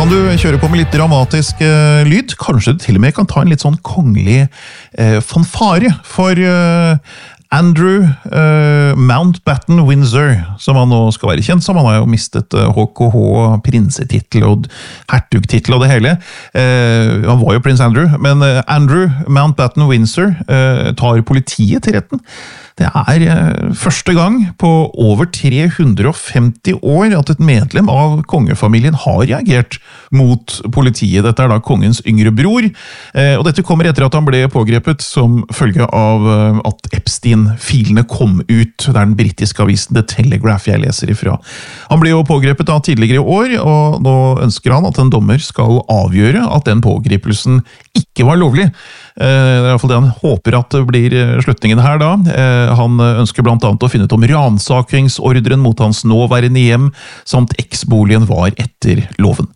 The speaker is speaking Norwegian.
kan du kjøre på med litt dramatisk lyd. Kanskje du til og med kan ta en litt sånn kongelig fanfare for Andrew Mountbatten Windsor, som han nå skal være kjent som. Han har jo mistet HKH, prinsetittel og hertugtittel og det hele. Han var jo prins Andrew, men Andrew Mountbatten Windsor tar politiet til retten. Det første gang på over 350 år at et medlem av kongefamilien har reagert mot politiet. Dette da kongens yngre bror, og dette kommer etter at han ble pågrepet som følge av at Epstein-filene kom ut. Det den britiske avisen The Telegraph jeg leser ifra. Han ble jo pågrepet da tidligere i år, og nå ønsker han at en dommer skal avgjøre at den pågripelsen ikke var lovlig. Det i hvert fall det han håper at det blir slutningen her da. Han ønsker blant annet å finne ut om ransakingsordren mot hans nåværende hjem, samt eksboligen var etter loven.